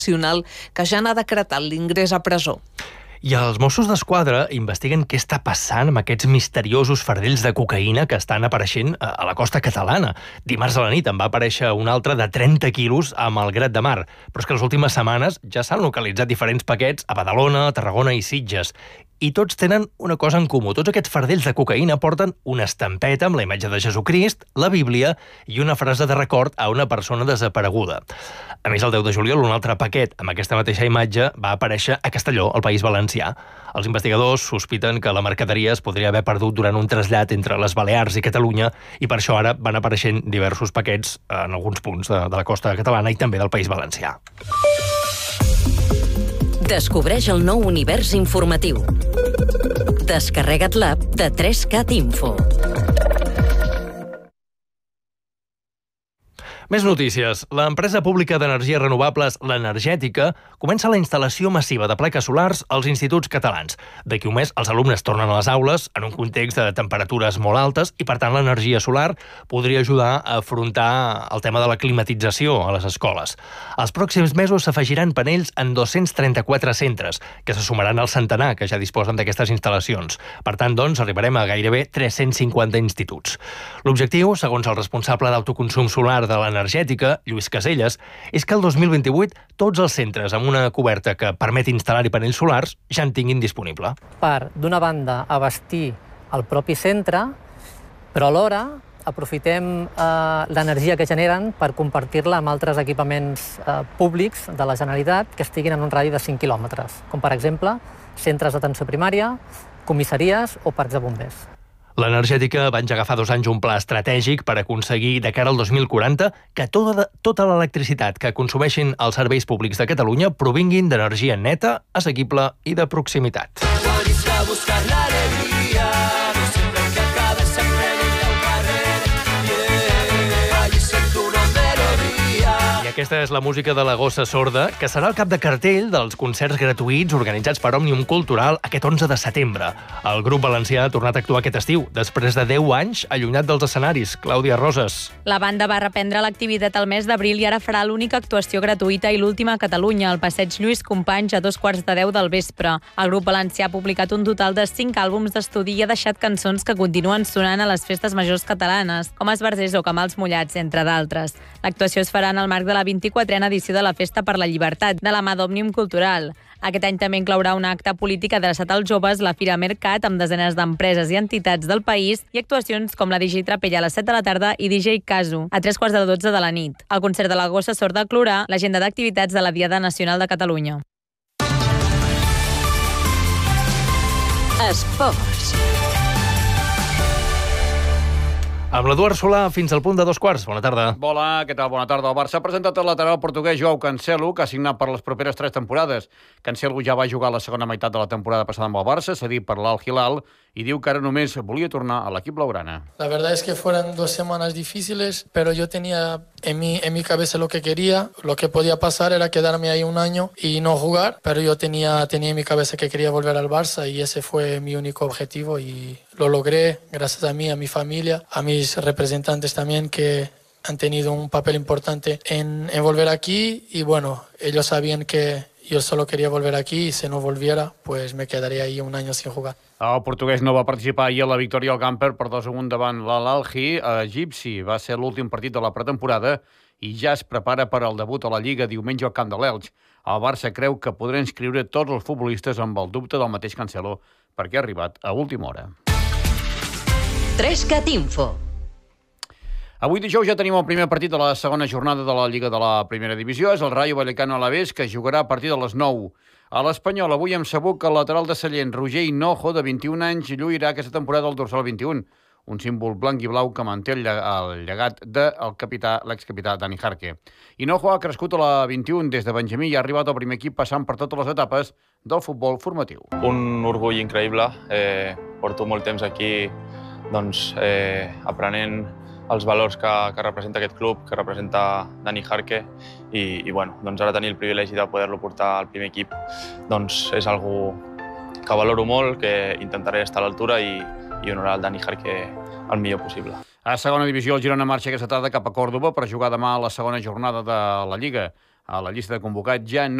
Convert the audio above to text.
nacional que ja n'ha decretat l'ingrés a presó. I els Mossos d'Esquadra investiguen què està passant amb aquests misteriosos fardells de cocaïna que estan apareixent a la costa catalana. Dimarts a la nit en va aparèixer un altre de 30 quilos a Malgrat de Mar, però és que les últimes setmanes ja s'han localitzat diferents paquets a Badalona, Tarragona i Sitges. I tots tenen una cosa en comú. Tots aquests fardells de cocaïna porten una estampeta amb la imatge de Jesucrist, la Bíblia i una frase de record a una persona desapareguda. A més, el 10 de juliol, un altre paquet amb aquesta mateixa imatge va aparèixer a Castelló, al País Valencià. Els investigadors sospiten que la mercaderia es podria haver perdut durant un trasllat entre les Balears i Catalunya i per això ara van apareixent diversos paquets en alguns punts de la costa catalana i també del País Valencià. Descobreix el nou univers informatiu. Descarrega't l'app de 3CAT Info. Més notícies. L'empresa pública d'energies renovables, l'Energètica, comença la instal·lació massiva de plaques solars als instituts catalans. D'aquí un mes, els alumnes tornen a les aules en un context de temperatures molt altes i, per tant, l'energia solar podria ajudar a afrontar el tema de la climatització a les escoles. Els pròxims mesos s'afegiran panells en 234 centres, que se sumaran al centenar que ja disposen d'aquestes instal·lacions. Per tant, doncs, arribarem a gairebé 350 instituts. L'objectiu, segons el responsable d'autoconsum solar de l'Energètica, Lluís Caselles, és que el 2028 tots els centres amb una coberta que permet instal·lar-hi panells solars ja en tinguin disponible. Per, d'una banda, abastir el propi centre, però alhora aprofitem l'energia que generen per compartir-la amb altres equipaments públics de la Generalitat que estiguin en un radi de 5 quilòmetres, com per exemple centres d'atenció primària, comissaries o parcs de bombers. L'Energètica va engegar fa 2 anys un pla estratègic per aconseguir, de cara al 2040, que tota l'electricitat que consumeixin els serveis públics de Catalunya provinguin d'energia neta, assequible i de proximitat. Aquesta és la música de la Gossa Sorda, que serà el cap de cartell dels concerts gratuïts organitzats per Òmnium Cultural aquest 11 de setembre. El grup valencià ha tornat a actuar aquest estiu, després de 10 anys allunyat dels escenaris. Clàudia Roses. La banda va reprendre l'activitat al mes d'abril i ara farà l'única actuació gratuïta i l'última a Catalunya, al passeig Lluís Companys, a 9:15 del vespre. El grup valencià ha publicat un total de 5 àlbums d'estudi i ha deixat cançons que continuen sonant a les festes majors catalanes, com Esbarzers o Camals Mullats, entre d'altres. L'actuació es farà en el marc de la 24a edició de la Festa per la Llibertat, de la mà d'Òmnium Cultural. Aquest any també inclourà un acte polític adreçat als joves, la Fira Mercat, amb desenes d'empreses i entitats del país, i actuacions com la DJ Trapella a les 7 de la tarda i DJ Casu, a 3:45 de la nit. El concert de la Gossa Sorda clourà l'agenda d'activitats de la Diada Nacional de Catalunya. Esports. Amb l'Eduard Solà fins al punt de 2:15. Bona tarda. Hola, què tal? Bona tarda. El Barça ha presentat el lateral portuguès Joao Cancelo, que ha signat per les properes 3 temporades. Cancelo ja va jugar la segona meitat de la temporada passada amb el Barça, cedit per l'Al Hilal, y diu que ara només volia tornar a l'equip blaugrana. La verdad es que fueron 2 semanas difíciles, pero yo tenía en mi cabeza lo que quería. Lo que podía pasar era quedarme ahí un año y no jugar, pero yo tenía en mi cabeza que quería volver al Barça y ese fue mi único objetivo y lo logré gracias a mí, a mi familia, a mis representantes también que han tenido un papel importante en volver aquí y bueno, ellos sabían que yo solo quería volver aquí y si no volviera, pues me quedaría ahí un año sin jugar. El portuguès no va participar ahir a la victòria al Gamper per 2-1 davant l'Al-Ahly. Egipci va ser l'últim partit de la pretemporada i ja es prepara per al debut a la Lliga diumenge al camp de l'Elx. El Barça creu que podrà inscriure tots els futbolistes amb el dubte del mateix Cancelo perquè ha arribat a última hora. 3CAT Info. Avui dijous ja tenim el primer partit de la segona jornada de la Lliga de la Primera Divisió. És el Rayo Vallecano Alavés, que jugarà a partir de les 9. A l'Espanyol, avui hem sabut que el lateral de Sallent, Roger Hinojo, de 21 anys, lluirà aquesta temporada al dorsal 21, un símbol blanc i blau que manté el llegat del l'excapità Dani Jarque. Hinojo ha crescut a la 21 des de Benjamí i ha arribat al primer equip passant per totes les etapes del futbol formatiu. Un orgull increïble. Porto molt temps aquí aprenent els valors que representa aquest club, que representa Dani Jarque i ara tenir el privilegi de poder-lo portar al primer equip és algo que valoro molt, que intentaré estar a l'altura i honorar el Dani Jarque el millor possible. A segona divisió, el Girona marxa aquesta tarda cap a Còrdova per jugar demà a la segona jornada de la Lliga. a la llista de convocats ja no